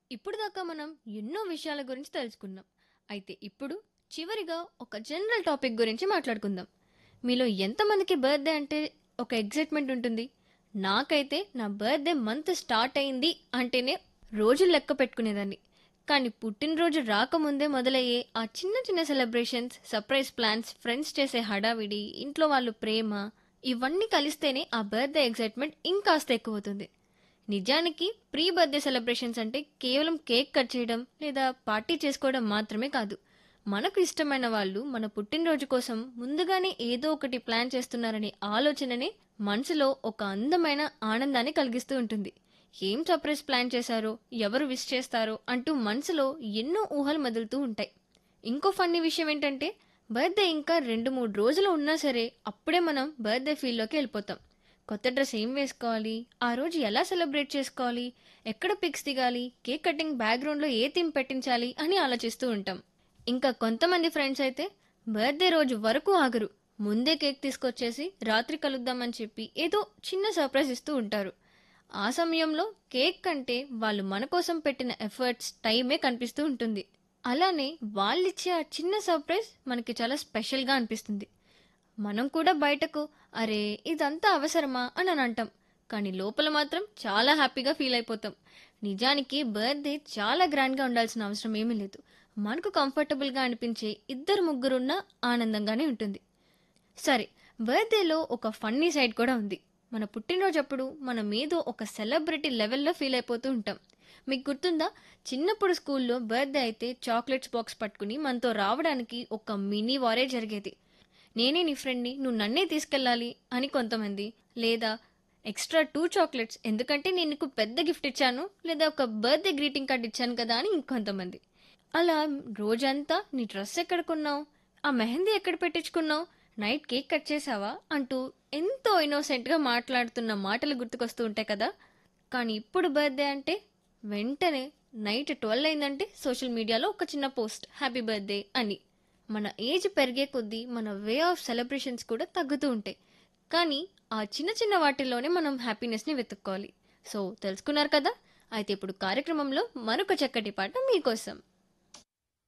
ఇప్పుడు దాకా మనం ఎన్నో విషయాల గురించి తెలుసుకున్నాం. అయితే ఇప్పుడు చివరిగా ఒక జనరల్ టాపిక్ గురించి మాట్లాడుకుందాం. మీలో ఎంతమందికి బర్త్‌డే అంటే ఒక ఎక్సైట్‌మెంట్ ఉంటుంది? నాకైతే నా బర్త్‌డే మంత్ స్టార్ట్ అయింది అంటేనే రోజులు లెక్క పెట్టుకునేదాన్ని. కానీ పుట్టినరోజు రాకముందే మొదలయ్యే ఆ చిన్న చిన్న సెలబ్రేషన్స్, సర్ప్రైజ్ ప్లాన్స్, ఫ్రెండ్స్ చేసే హడావిడి, ఇంట్లో వాళ్ళు ప్రేమ ఇవన్నీ కలిస్తేనే ఆ బర్త్‌డే ఎక్సైట్‌మెంట్ ఇంకాస్త ఎక్కువవుతుంది. నిజానికి ప్రీ బర్త్‌డే సెలబ్రేషన్స్ అంటే కేవలం కేక్ కట్ చేయడం లేదా పార్టీ చేసుకోవడం మాత్రమే కాదు. మనకు ఇష్టమైన వాళ్ళు మన పుట్టినరోజు కోసం ముందుగానే ఏదో ఒకటి ప్లాన్ చేస్తున్నారనే ఆలోచననే మనసులో ఒక అందమైన ఆనందాన్ని కలిగిస్తూ ఉంటుంది. ఏం సర్ప్రైజ్ ప్లాన్ చేశారో, ఎవరు విష్ చేస్తారో అంటూ మనసులో ఎన్నో ఊహలు మెదులుతూ ఉంటాయి. ఇంకో ఫన్నీ విషయం ఏంటంటే బర్త్‌డే ఇంకా 2, 3 రోజులు ఉన్నా సరే అప్పుడే మనం బర్త్‌డే ఫీల్‌లోకి వెళ్ళిపోతాం. కొత్త డ్రెస్ ఏం వేసుకోవాలి? ఆ రోజు ఎలా సెలబ్రేట్ చేసుకోవాలి? ఎక్కడ పిక్స్ దిగాలి? కేక్ కటింగ్ బ్యాక్‌గ్రౌండ్‌లో ఏ థీమ్ పెట్టించాలి అని ఆలోచిస్తూ ఉంటాం. ఇంకా కొంతమంది ఫ్రెండ్స్ అయితే బర్త్‌డే రోజు వరకు ఆగరు. ముందే కేక్ తీసుకొచ్చేసి రాత్రి కలుద్దామని చెప్పి ఏదో చిన్న సర్ప్రైజ్ ఇస్తూ ఉంటారు. ఆ సమయంలో కేక్ కంటే వాళ్ళు మన కోసం పెట్టిన ఎఫర్ట్స్, టైమే కనిపిస్తూ ఉంటుంది. అలానే వాళ్ళిచ్చే ఆ చిన్న సర్ప్రైజ్ మనకి చాలా స్పెషల్‌గా అనిపిస్తుంది. మనం కూడా బయటకు అరే ఇదంతా అవసరమా అని అంటాం. కానీ లోపల మాత్రం చాలా హ్యాపీగా ఫీల్ అయిపోతాం. నిజానికి బర్త్‌డే చాలా గ్రాండ్‌గా ఉండాల్సిన అవసరం ఏమీ లేదు. మనకు కంఫర్టబుల్‌గా అనిపించే ఇద్దరు ముగ్గురున్న ఆనందంగానే ఉంటుంది. సరే, బర్త్‌డేలో ఒక ఫన్నీ సైడ్ కూడా ఉంది. మన పుట్టినరోజప్పుడు మనం ఏదో ఒక సెలబ్రిటీ లెవెల్‌లో ఫీల్ అయిపోతూ ఉంటాం. మీకు గుర్తుందా? చిన్నప్పుడు స్కూల్‌లో బర్త్‌డే అయితే చాక్లెట్స్ బాక్స్ పట్టుకుని మనతో రావడానికి ఒక మినీ వారే జరిగేది. నేనే నీ ఫ్రెండ్‌ని, నువ్వు నన్నే తీసుకెళ్ళాలి అని కొంతమంది. లేదా ఎక్స్‌ట్రా 2 చాక్లెట్స్ ఎందుకంటే నేను నీకు పెద్ద గిఫ్ట్ ఇచ్చాను. లేదా ఒక బర్త్‌డే గ్రీటింగ్ కార్డ్ ఇచ్చాను కదా అని ఇంకొంతమంది. అలా రోజంతా నీ డ్రెస్ ఎక్కడ కొన్నావు? ఆ మెహందీ ఎక్కడ పెట్టించుకున్నావు? నైట్ కేక్ కట్ చేసావా? అంటూ ఎంతో ఇన్నోసెంట్‌గా మాట్లాడుతున్న మాటలు గుర్తుకొస్తూ ఉంటాయి కదా! కానీ ఇప్పుడు బర్త్‌డే అంటే వెంటనే నైట్ 12 అయిందంటే సోషల్ మీడియాలో ఒక చిన్న పోస్ట్ హ్యాపీ బర్త్‌డే అని. మన ఏజ్ పెరిగే కొద్దీ మన వే ఆఫ్ సెలబ్రేషన్స్ కూడా తగ్గుతూ ఉంటాయి. కానీ ఆ చిన్న చిన్న వాటిల్లోనే మనం హ్యాపీనెస్‌ని వెతుక్కోవాలి. సో తెలుసుకున్నారు కదా! అయితే ఇప్పుడు కార్యక్రమంలో మరొక చక్కటి పాట మీకోసం.